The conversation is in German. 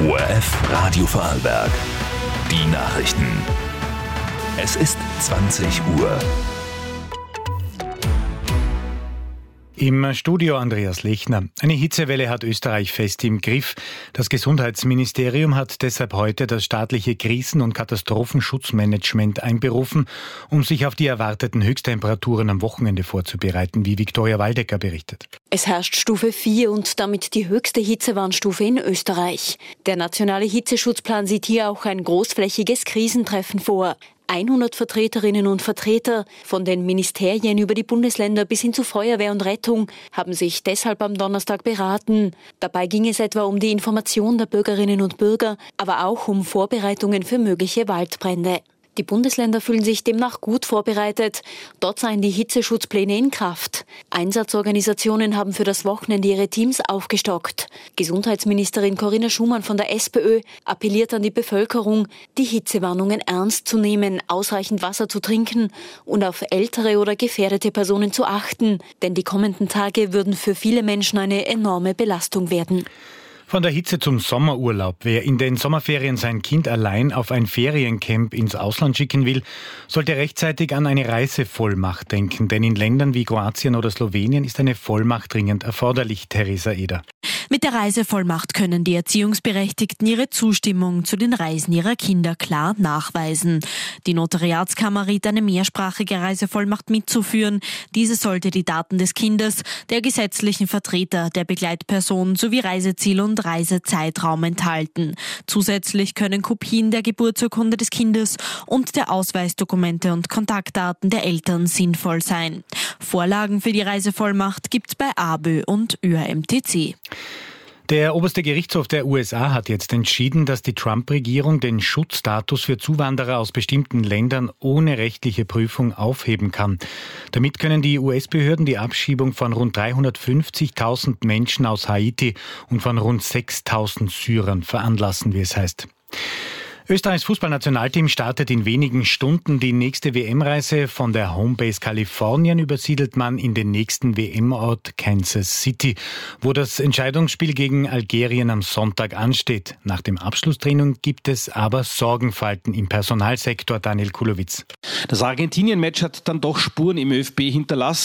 ORF Radio Vorarlberg. Die Nachrichten. Es ist 20 Uhr. Im Studio Andreas Lechner. Eine Hitzewelle hat Österreich fest im Griff. Das Gesundheitsministerium hat deshalb heute das staatliche Krisen- und Katastrophenschutzmanagement einberufen, um sich auf die erwarteten Höchsttemperaturen am Wochenende vorzubereiten, wie Viktoria Waldecker berichtet. Es herrscht Stufe 4 und damit die höchste Hitzewarnstufe in Österreich. Der nationale Hitzeschutzplan sieht hier auch ein großflächiges Krisentreffen vor. 100 Vertreterinnen und Vertreter von den Ministerien über die Bundesländer bis hin zu Feuerwehr und Rettung haben sich deshalb am Donnerstag beraten. Dabei ging es etwa um die Information der Bürgerinnen und Bürger, aber auch um Vorbereitungen für mögliche Waldbrände. Die Bundesländer fühlen sich demnach gut vorbereitet. Dort seien die Hitzeschutzpläne in Kraft. Einsatzorganisationen haben für das Wochenende ihre Teams aufgestockt. Gesundheitsministerin Corinna Schumann von der SPÖ appelliert an die Bevölkerung, die Hitzewarnungen ernst zu nehmen, ausreichend Wasser zu trinken und auf ältere oder gefährdete Personen zu achten. Denn die kommenden Tage würden für viele Menschen eine enorme Belastung werden. Von der Hitze zum Sommerurlaub. Wer in den Sommerferien sein Kind allein auf ein Feriencamp ins Ausland schicken will, sollte rechtzeitig an eine Reisevollmacht denken. Denn in Ländern wie Kroatien oder Slowenien ist eine Vollmacht dringend erforderlich, Theresa Eder. Mit der Reisevollmacht können die Erziehungsberechtigten ihre Zustimmung zu den Reisen ihrer Kinder klar nachweisen. Die Notariatskammer riet, eine mehrsprachige Reisevollmacht mitzuführen. Diese sollte die Daten des Kindes, der gesetzlichen Vertreter, der Begleitperson sowie Reiseziel und Reisezeitraum enthalten. Zusätzlich können Kopien der Geburtsurkunde des Kindes und der Ausweisdokumente und Kontaktdaten der Eltern sinnvoll sein. Vorlagen für die Reisevollmacht gibt's bei ABÖ und ÖAMTC. Der oberste Gerichtshof der USA hat jetzt entschieden, dass die Trump-Regierung den Schutzstatus für Zuwanderer aus bestimmten Ländern ohne rechtliche Prüfung aufheben kann. Damit können die US-Behörden die Abschiebung von rund 350.000 Menschen aus Haiti und von rund 6.000 Syrern veranlassen, wie es heißt. Österreichs Fußballnationalteam startet in wenigen Stunden die nächste WM-Reise. Von der Homebase Kalifornien übersiedelt man in den nächsten WM-Ort Kansas City, wo das Entscheidungsspiel gegen Algerien am Sonntag ansteht. Nach dem Abschlusstraining gibt es aber Sorgenfalten im Personalsektor. Daniel Kulowitz. Das Argentinien-Match hat dann doch Spuren im ÖFB hinterlassen.